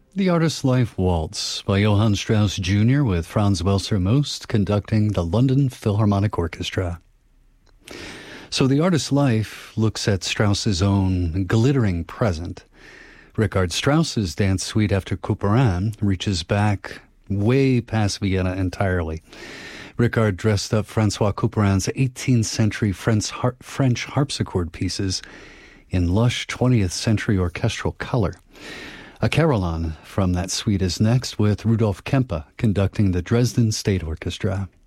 The Artist's Life Waltz by Johann Strauss Jr. with Franz Welser Most conducting the London Philharmonic Orchestra. So The Artist's Life looks at Strauss's own glittering present. Richard Strauss's dance suite after Couperin reaches back way past Vienna entirely. Richard dressed up Francois Couperin's 18th century French harpsichord pieces in lush 20th century orchestral color. A carillon from that suite is next with Rudolf Kempe conducting the Dresden State Orchestra.